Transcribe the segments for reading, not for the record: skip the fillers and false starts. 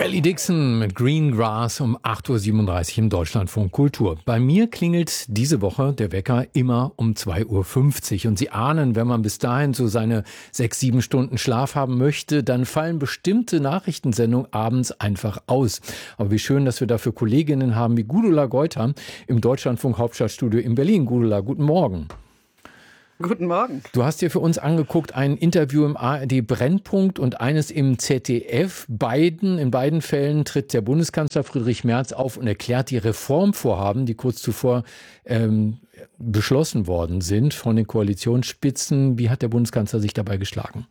Ellie Dixon mit Green Grass um 8.37 Uhr im Deutschlandfunk Kultur. Bei mir klingelt diese Woche der Wecker immer um 2.50 Uhr. Und Sie ahnen, wenn man bis dahin so seine 6-7 Stunden Schlaf haben möchte, dann fallen bestimmte Nachrichtensendungen abends einfach aus. Aber wie schön, dass wir dafür Kolleginnen haben wie Gudula Geuter im Deutschlandfunk Hauptstadtstudio in Berlin. Gudula, guten Morgen. Guten Morgen. Du hast dir für uns angeguckt, ein Interview im ARD Brennpunkt und eines im ZDF. In beiden Fällen tritt der Bundeskanzler Friedrich Merz auf und erklärt die Reformvorhaben, die kurz zuvor beschlossen worden sind von den Koalitionsspitzen. Wie hat der Bundeskanzler sich dabei geschlagen?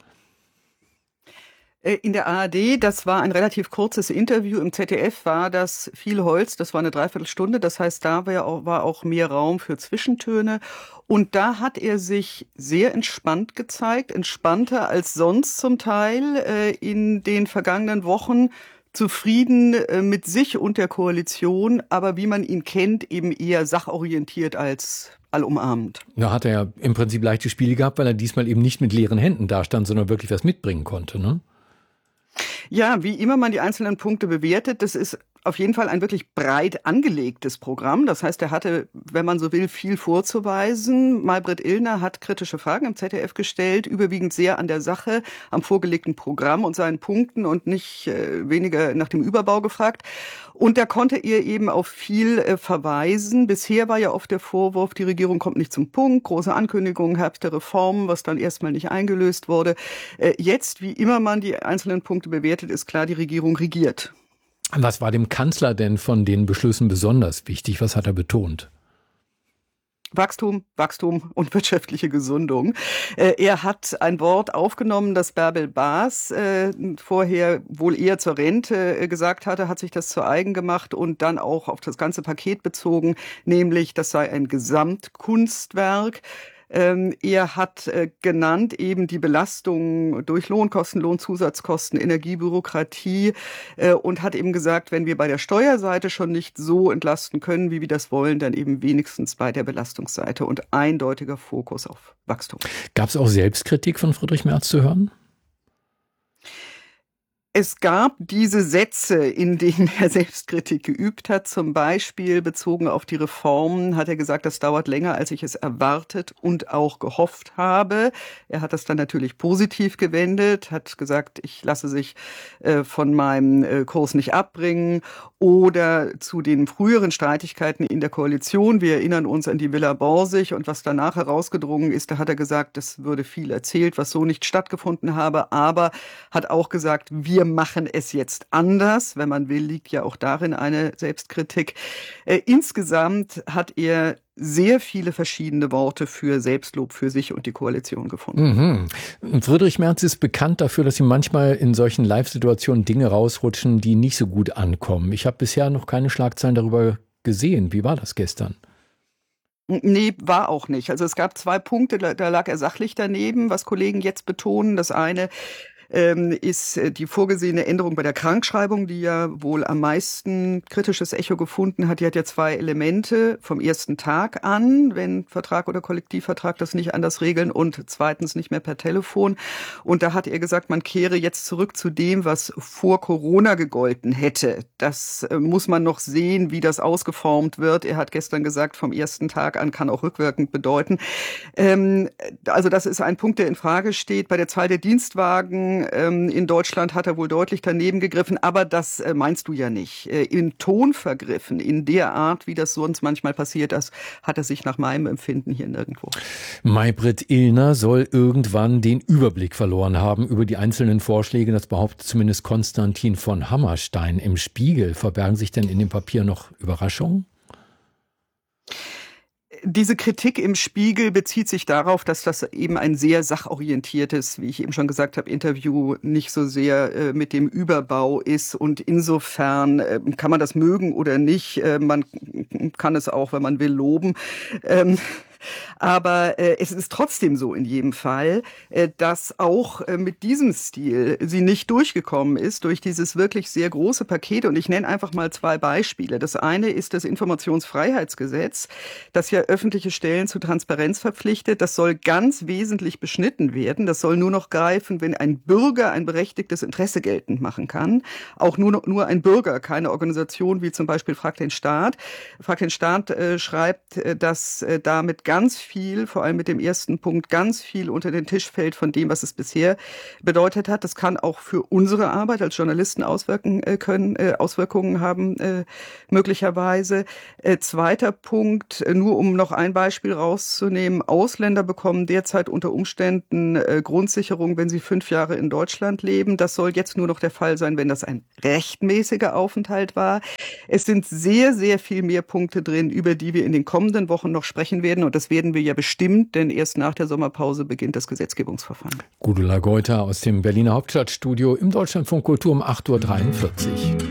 In der ARD, das war ein relativ kurzes Interview. Im ZDF war das viel Holz, das war eine Dreiviertelstunde. Das heißt, da war auch mehr Raum für Zwischentöne. Und da hat er sich sehr entspannt gezeigt, entspannter als sonst zum Teil in den vergangenen Wochen. Zufrieden mit sich und der Koalition, aber wie man ihn kennt, eben eher sachorientiert als allumarmend. Da hat er ja im Prinzip leichte Spiele gehabt, weil er diesmal eben nicht mit leeren Händen dastand, sondern wirklich was mitbringen konnte, ne? Ja, wie immer man die einzelnen Punkte bewertet, das ist auf jeden Fall ein wirklich breit angelegtes Programm. Das heißt, er hatte, wenn man so will, viel vorzuweisen. Maybrit Illner hat kritische Fragen im ZDF gestellt, überwiegend sehr an der Sache, am vorgelegten Programm und seinen Punkten und nicht weniger nach dem Überbau gefragt. Und da konnte er eben auf viel verweisen. Bisher war ja oft der Vorwurf, die Regierung kommt nicht zum Punkt, große Ankündigungen, Herbst der Reformen, was dann erstmal nicht eingelöst wurde. Jetzt, wie immer man die einzelnen Punkte bewertet, ist klar, die Regierung regiert. Was war dem Kanzler denn von den Beschlüssen besonders wichtig? Was hat er betont? Wachstum und wirtschaftliche Gesundung. Er hat ein Wort aufgenommen, das Bärbel Baas vorher wohl eher zur Rente gesagt hatte, hat sich das zu eigen gemacht und dann auch auf das ganze Paket bezogen, nämlich das sei ein Gesamtkunstwerk. Er hat genannt eben die Belastung durch Lohnkosten, Lohnzusatzkosten, Energiebürokratie und hat eben gesagt, wenn wir bei der Steuerseite schon nicht so entlasten können, wie wir das wollen, dann eben wenigstens bei der Belastungsseite und eindeutiger Fokus auf Wachstum. Gab es auch Selbstkritik von Friedrich Merz zu hören? Es gab diese Sätze, in denen er Selbstkritik geübt hat. Zum Beispiel bezogen auf die Reformen hat er gesagt, das dauert länger, als ich es erwartet und auch gehofft habe. Er hat das dann natürlich positiv gewendet, hat gesagt, ich lasse sich von meinem Kurs nicht abbringen. Oder zu den früheren Streitigkeiten in der Koalition. Wir erinnern uns an die Villa Borsig und was danach herausgedrungen ist. Da hat er gesagt, es würde viel erzählt, was so nicht stattgefunden habe. Aber hat auch gesagt, wir machen es jetzt anders. Wenn man will, liegt ja auch darin eine Selbstkritik. Insgesamt hat er sehr viele verschiedene Worte für Selbstlob für sich und die Koalition gefunden. Friedrich Merz ist bekannt dafür, dass ihm manchmal in solchen Live-Situationen Dinge rausrutschen, die nicht so gut ankommen. Ich habe bisher noch keine Schlagzeilen darüber gesehen. Wie war das gestern? Nee, war auch nicht. Also es gab 2 Punkte, da lag er sachlich daneben, was Kollegen jetzt betonen. Das eine ist die vorgesehene Änderung bei der Krankschreibung, die ja wohl am meisten kritisches Echo gefunden hat. Die hat ja 2 Elemente vom ersten Tag an, wenn Vertrag oder Kollektivvertrag das nicht anders regeln und zweitens nicht mehr per Telefon. Und da hat er gesagt, man kehre jetzt zurück zu dem, was vor Corona gegolten hätte. Das muss man noch sehen, wie das ausgeformt wird. Er hat gestern gesagt, vom ersten Tag an kann auch rückwirkend bedeuten. Also das ist ein Punkt, der in Frage steht. Bei der Zahl der Dienstwagen in Deutschland hat er wohl deutlich daneben gegriffen, aber das meinst du ja nicht. In Ton vergriffen, in der Art, wie das sonst manchmal passiert ist, hat er sich nach meinem Empfinden hier nirgendwo. Maybrit Illner soll irgendwann den Überblick verloren haben über die einzelnen Vorschläge. Das behauptet zumindest Konstantin von Hammerstein im Spiegel. Verbergen sich denn in dem Papier noch Überraschungen? Diese Kritik im Spiegel bezieht sich darauf, dass das eben ein sehr sachorientiertes, wie ich eben schon gesagt habe, Interview nicht so sehr mit dem Überbau ist. Und insofern kann man das mögen oder nicht. Man kann es auch, wenn man will, loben. Aber es ist trotzdem so in jedem Fall, dass auch mit diesem Stil sie nicht durchgekommen ist durch dieses wirklich sehr große Paket. Und ich nenne einfach mal 2 Beispiele. Das eine ist das Informationsfreiheitsgesetz, das ja öffentliche Stellen zu Transparenz verpflichtet. Das soll ganz wesentlich beschnitten werden. Das soll nur noch greifen, wenn ein Bürger ein berechtigtes Interesse geltend machen kann. Auch nur ein Bürger, keine Organisation wie zum Beispiel Frag den Staat. Frag den Staat schreibt, dass damit ganz viel, vor allem mit dem ersten Punkt, ganz viel unter den Tisch fällt von dem, was es bisher bedeutet hat. Das kann auch für unsere Arbeit als Journalisten Auswirkungen haben, möglicherweise. Zweiter Punkt, nur um noch ein Beispiel rauszunehmen. Ausländer bekommen derzeit unter Umständen Grundsicherung, wenn sie 5 Jahre in Deutschland leben. Das soll jetzt nur noch der Fall sein, wenn das ein rechtmäßiger Aufenthalt war. Es sind sehr, sehr viel mehr Punkte drin, über die wir in den kommenden Wochen noch sprechen werden. Und das werden wir ja bestimmt, denn erst nach der Sommerpause beginnt das Gesetzgebungsverfahren. Gudula Geuter aus dem Berliner Hauptstadtstudio im Deutschlandfunk Kultur um 8.43 Uhr.